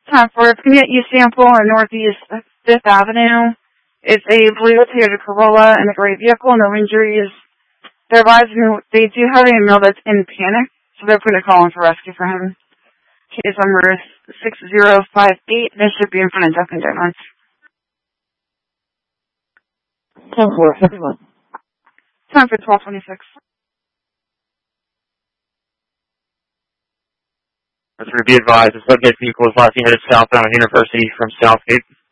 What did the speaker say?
Time for it's going to get you sample on Northeast 5th Avenue. It's a blue Toyota Corolla and a great vehicle, no injuries. They're advising they do have a male that's in panic, so they're putting a call in for rescue for him. Case number is 6058. They should be in front of Dunkin' Donuts. Time for everyone. Time for 1226. Let's be advised, the subject vehicle is last headed southbound University from Southgate.